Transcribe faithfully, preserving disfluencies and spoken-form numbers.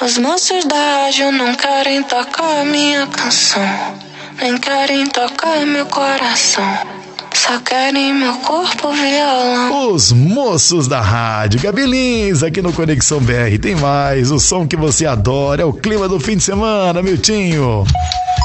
Os moços da rádio não querem tocar minha canção, nem querem tocar meu coração, só querem meu corpo violão. Os moços da rádio, Gabi Lins, aqui no Conexão B R. Tem mais, o som que você adora, é o clima do fim de semana, Miltinho.